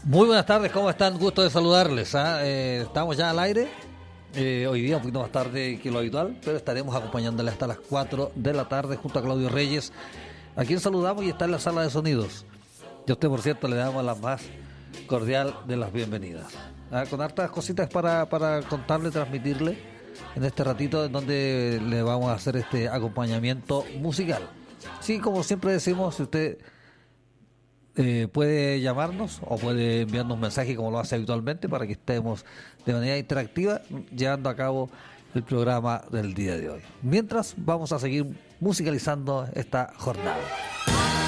Muy buenas tardes, ¿cómo están? Gusto de saludarles. Estamos ya al aire. Hoy día un poquito más tarde que lo habitual, pero estaremos acompañándoles hasta las 4 de la tarde junto a Claudio Reyes, a quien saludamos y está en la sala de sonidos. Y a usted, por cierto, le damos la más cordial de las bienvenidas. Con hartas cositas para contarle, transmitirle en este ratito en donde le vamos a hacer este acompañamiento musical. Sí, como siempre decimos, si usted puede llamarnos o puede enviarnos un mensaje como lo hace habitualmente para que estemos de manera interactiva llevando a cabo el programa del día de hoy. Mientras vamos a seguir musicalizando esta jornada.